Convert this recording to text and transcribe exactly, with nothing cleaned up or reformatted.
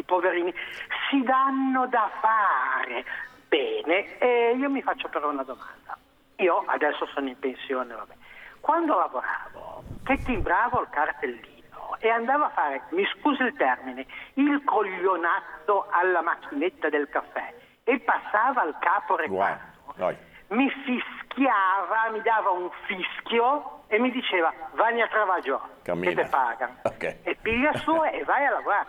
poverini, si danno da fare. Bene, e io mi faccio però una domanda. Io adesso sono in pensione, vabbè. Quando lavoravo, che timbravo il cartellino e andavo a fare, mi scusi il termine, il coglionazzo alla macchinetta del caffè e passava al capo reparto, Guai, mi fischiava, mi dava un fischio e mi diceva: vai a travagio, che Cammina. te pagano. Ok. E piglia su e vai a lavorare.